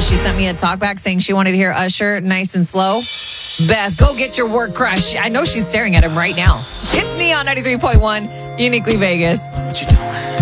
She sent me a talk back saying she wanted to hear Usher nice and slow. Beth, go get your work crush. I know she's staring at him right now. It's Neon 93.1, Uniquely Vegas. What you doing?